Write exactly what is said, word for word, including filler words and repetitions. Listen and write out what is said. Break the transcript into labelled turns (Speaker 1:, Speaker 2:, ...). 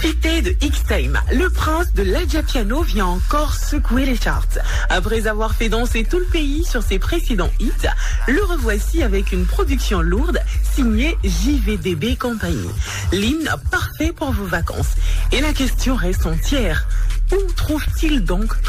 Speaker 1: Pité de X-Time, le prince de l'Adja Piano vient encore secouer les charts. Après avoir fait danser tout le pays sur ses précédents hits, le revoici avec une production lourde signée J V D B Compagnie. L'hymne parfait pour vos vacances. Et la question reste entière. Où trouve-t-il donc